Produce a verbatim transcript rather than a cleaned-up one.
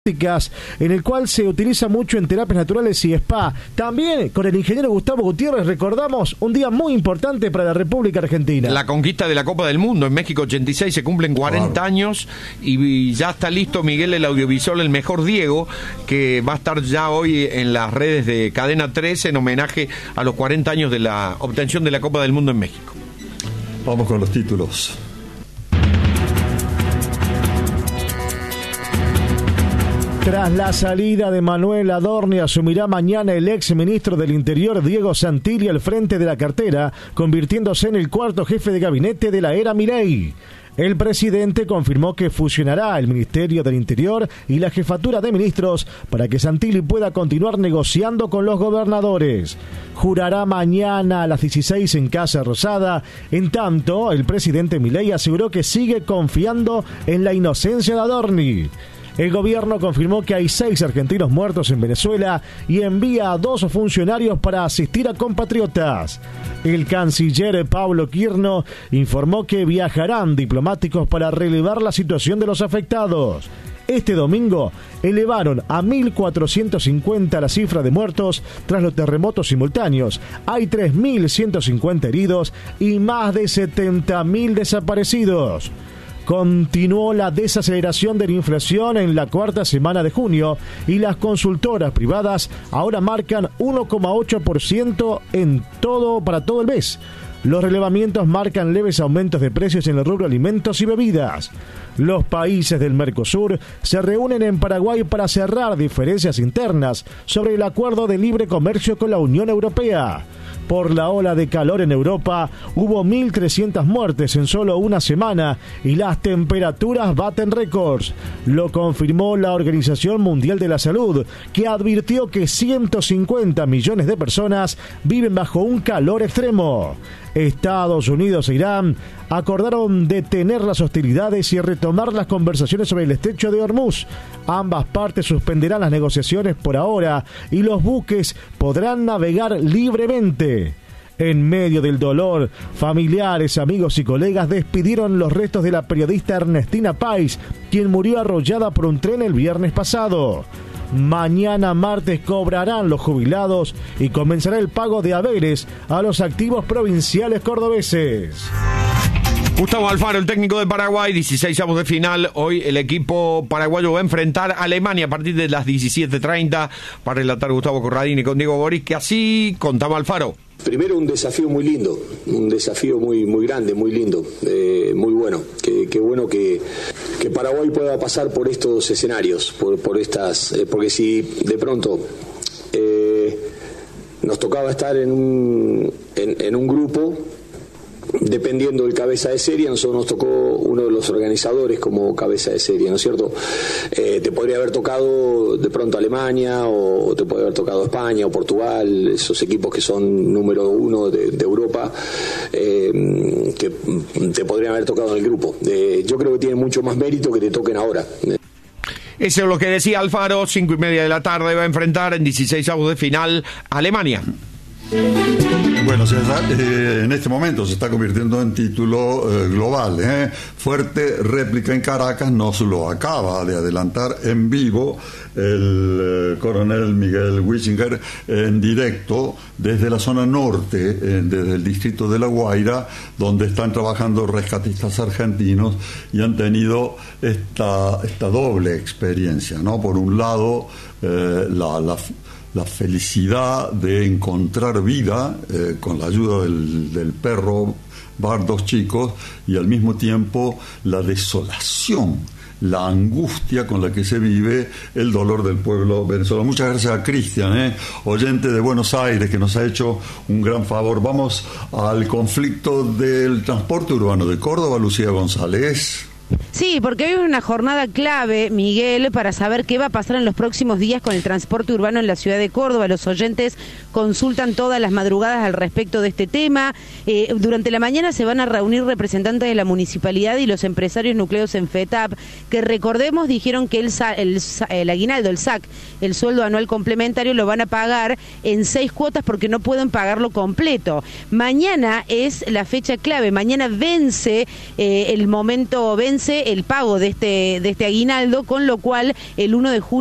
en el cual se utiliza mucho en terapias naturales y spa. También con el ingeniero Gustavo Gutiérrez recordamos un día muy importante para la República Argentina. La conquista de la Copa del Mundo en México ochenta y seis, se cumplen cuarenta claro. años y ya está listo Miguel el audiovisual El Mejor Diego, que va a estar ya hoy en las redes de Cadena trece en homenaje a los cuarenta años de la obtención de la Copa del Mundo en México. Vamos con los títulos. Tras la salida de Manuel Adorni, asumirá mañana el ex ministro del Interior Diego Santilli al frente de la cartera, convirtiéndose en el cuarto jefe de gabinete de la era Milei. El presidente confirmó que fusionará el Ministerio del Interior y la Jefatura de Ministros para que Santilli pueda continuar negociando con los gobernadores. Jurará mañana a las dieciséis en Casa Rosada. En tanto, el presidente Milei aseguró que sigue confiando en la inocencia de Adorni. El gobierno confirmó que hay seis argentinos muertos en Venezuela y envía a dos funcionarios para asistir a compatriotas. El canciller Pablo Quirno informó que viajarán diplomáticos para relevar la situación de los afectados. Este domingo elevaron a mil cuatrocientos cincuenta la cifra de muertos tras los terremotos simultáneos. Hay tres mil ciento cincuenta heridos y más de setenta mil desaparecidos. Continuó la desaceleración de la inflación en la cuarta semana de junio y las consultoras privadas ahora marcan uno coma ocho por ciento en todo para todo el mes. Los relevamientos marcan leves aumentos de precios en el rubro alimentos y bebidas. Los países del Mercosur se reúnen en Paraguay para cerrar diferencias internas sobre el acuerdo de libre comercio con la Unión Europea. Por la ola de calor en Europa, hubo mil trescientas muertes en solo una semana y las temperaturas baten récords. Lo confirmó la Organización Mundial de la Salud, que advirtió que ciento cincuenta millones de personas viven bajo un calor extremo. Estados Unidos e Irán acordaron detener las hostilidades y retomar las conversaciones sobre el estrecho de Hormuz. Ambas partes suspenderán las negociaciones por ahora y los buques podrán navegar libremente. En medio del dolor, familiares, amigos y colegas despidieron los restos de la periodista Ernestina Pais, quien murió arrollada por un tren el viernes pasado. Mañana martes cobrarán los jubilados y comenzará el pago de haberes a los activos provinciales cordobeses. Gustavo Alfaro, el técnico de Paraguay, dieciséis avos de final. Hoy el equipo paraguayo va a enfrentar a Alemania a partir de las diecisiete treinta. Para relatar Gustavo Corradini con Diego Boris, que así contaba Alfaro. Primero un desafío muy lindo, un desafío muy muy grande, muy lindo, eh, muy bueno. Qué que bueno que, que Paraguay pueda pasar por estos escenarios, por, por estas, eh, porque si de pronto eh, nos tocaba estar en un, en, en un grupo, dependiendo del cabeza de serie, a nosotros nos tocó uno de los organizadores como cabeza de serie, ¿no es cierto? Eh, te podría haber tocado de pronto Alemania, o te puede haber tocado España o Portugal, esos equipos que son número uno de, de Europa, eh, que te podrían haber tocado en el grupo. Eh, yo creo que tiene mucho más mérito que te toquen ahora. Eso es lo que decía Alfaro. Cinco y media de la tarde va a enfrentar en dieciséis avos de final a Alemania. Bueno, se está, eh, en este momento se está convirtiendo en título eh, global. ¿eh? Fuerte réplica en Caracas, nos lo acaba de adelantar en vivo el eh, coronel Miguel Wichinger en directo desde la zona norte, eh, desde el distrito de La Guaira, donde están trabajando rescatistas argentinos y han tenido esta, esta doble experiencia, ¿no? Por un lado, eh, la... la la felicidad de encontrar vida eh, con la ayuda del, del perro Bardos chicos, y al mismo tiempo la desolación, la angustia con la que se vive el dolor del pueblo venezolano. Muchas gracias a Cristian, eh, oyente de Buenos Aires, que nos ha hecho un gran favor. Vamos al conflicto del transporte urbano de Córdoba, Lucía González. Sí, porque hoy es una jornada clave, Miguel, para saber qué va a pasar en los próximos días con el transporte urbano en la ciudad de Córdoba. Los oyentes consultan todas las madrugadas al respecto de este tema. Eh, durante la mañana se van a reunir representantes de la municipalidad y los empresarios nucleos en FETAP, que recordemos dijeron que el, el, el aguinaldo, el S A C, el sueldo anual complementario, lo van a pagar en seis cuotas porque no pueden pagarlo completo. Mañana es la fecha clave, mañana vence eh, el momento, vence vence el pago de este, de este aguinaldo, con lo cual el uno de julio